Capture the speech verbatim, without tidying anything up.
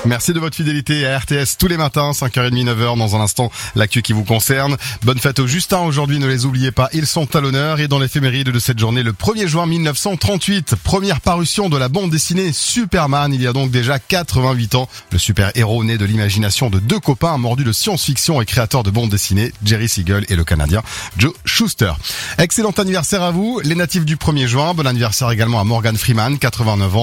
Merci de votre fidélité à R T S tous les matins, cinq heures trente, neuf heures. Dans un instant, l'actu qui vous concerne. Bonne fête aux Justins aujourd'hui, ne les oubliez pas, ils sont à l'honneur. Et dans l'éphéméride de cette journée, le premier juin mille neuf cent trente-huit, première parution de la bande dessinée Superman. Il y a donc déjà quatre-vingt-huit ans. Le super-héros né de l'imagination de deux copains mordus de science-fiction et créateurs de bande dessinée, Jerry Siegel et le Canadien Joe Shuster. Excellent anniversaire à vous, les natifs du premier juin. Bon anniversaire également à Morgan Freeman, quatre-vingt-neuf ans.